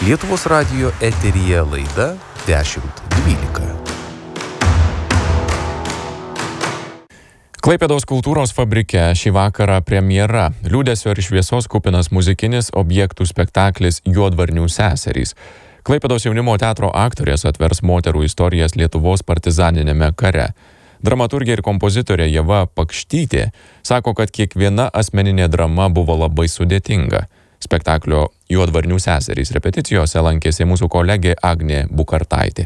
Lietuvos radijo eteryje laida 10.12. Klaipėdos kultūros fabrike šį vakarą premjera. Liūdesio ir šviesos kupinas muzikinis objektų spektaklis Juodvarnių seserys. Klaipėdos jaunimo teatro aktorės atvers moterų istorijas Lietuvos partizaninėme kare. Dramaturgė ir kompozitorė Ieva Pakštytė sako, kad kiekviena asmeninė drama buvo labai sudėtinga. Spektaklio Juodvarnių seserys repeticijose lankėsi mūsų kolegė Agnė Bukartaitė.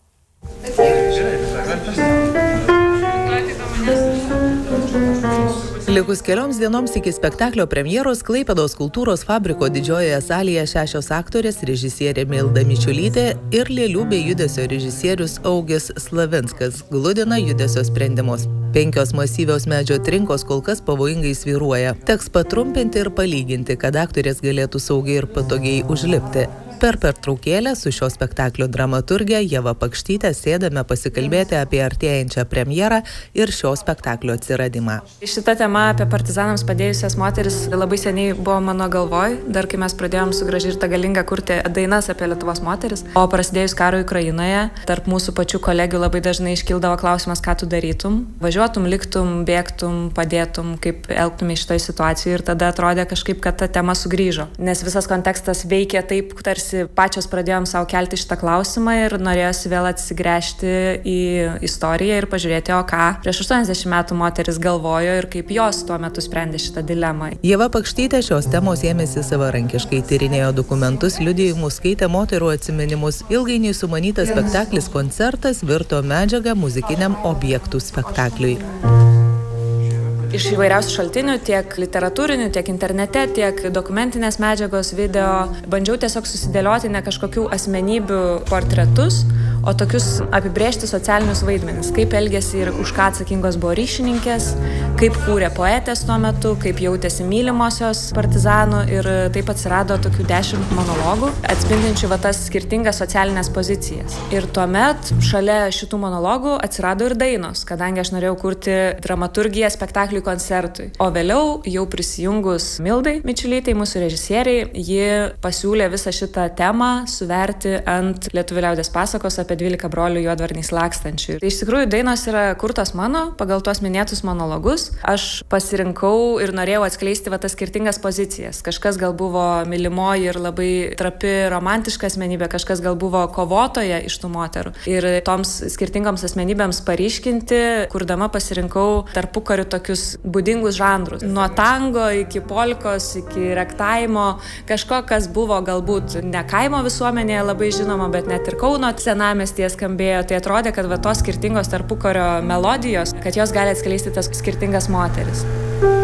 Likus kelioms dienoms iki spektaklio premjeros Klaipėdos kultūros fabriko didžiojoje salėje 6 aktorės, režisierė Milda Mičiulytė ir lėlių bei judesio režisierius Augis Slavinskas gludina judesio sprendimus. 5 masyvios medžio trinkos kol kas pavojingai svyruoja. Teks patrumpinti ir palyginti, kad aktorės galėtų saugiai ir patogiai užlipti. Per pertraukėlę su šio spektaklio dramaturgė Ieva Pakštytė sėdame pasikalbėti apie artėjančią premjerą ir šio spektaklio atsiradimą. Šita tema apie partizanams padėjusias moteris labai seniai buvo mano galvoj, dar kai mes pradėjom su Gražirta Galinga kurti dainas apie Lietuvos moteris. O prasidėjus karui Ukrainoje, tarp mūsų pačių kolegių labai dažnai iškildavo klausimas, ką tu darytum. Važiuotum, liktum, bėgtum, padėtum, kaip elgtum į šitoj situacijai, ir tada atrodė kažkaip, kad ta tema sugrįžo. Nes visas kontekstas veikia taip, tarsi pačios pradėjom savo kelti šitą klausimą ir norėjosi vėl atsigręžti į istoriją ir pažiūrėti, o ką prieš 80 metų moteris galvojo ir kaip jos tuo metu sprendė šitą dilemą. Ieva Pakštytė šios temos ėmėsi savarankiškai, tyrinėjo dokumentus, liudijimus, skaitė moterų atsiminimus. Ilgainiui sumanytas spektaklis koncertas virto medžiagą muzikiniam objektų spektakliui. Iš įvairiausių šaltinių, tiek literatūrinių, tiek internete, tiek dokumentinės medžiagos, video, bandžiau tiesiog susidėlioti ne kažkokių asmenybių portretus, o tokius apibrėžti socialinius vaidmenis, kaip elgėsi ir už ką atsakingos buvo ryšininkės, kaip kūrė poetės tuo metu, kaip jautėsi mylimosios partizanų, ir taip atsirado tokių 10 monologų, atspindinčių tas skirtingas socialinės pozicijas. Ir tuomet šalia šitų monologų atsirado ir dainos, kadangi aš norėjau kurti dramaturgiją spektakliui koncertui. O vėliau, jau prisijungus Mildai Mičiulytei, mūsų režisieriai, ji pasiūlė visą šitą temą suverti ant lietuvių liaudies pasakos apie 12 brolių juodvarniais lakstančių. Tai iš tikrųjų dainos yra kurtos mano pagal tuos minėtus monologus. Aš pasirinkau ir norėjau atskleisti tas skirtingas pozicijas. Kažkas gal buvo mylimoji ir labai trapi romantiška asmenybė, kažkas gal buvo kovotoja iš tų moterų. Ir toms skirtingoms asmenybėms paryškinti, kurdama pasirinkau tarpukariu tokius būdingus žanrus. Nuo tango iki polkos, iki rektaimo, kažko, kas buvo galbūt ne kaimo visuomenėje labai žinoma, bet net ir Kauno senamiestyje skambėjo. Tai atrodė, kad tos skirtingos tarpukario melodijos, kad jos gali atskleisti tas skirtingas moteris.